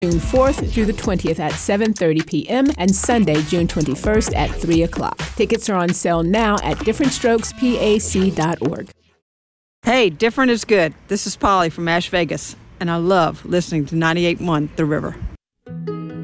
June 4th through the 20th at 7:30 p.m. and Sunday, June 21st at 3 o'clock. Tickets are on sale now at differentstrokespac.org. Hey, different is good. This is Polly from Ash Vegas, and I love listening to 98.1 The River.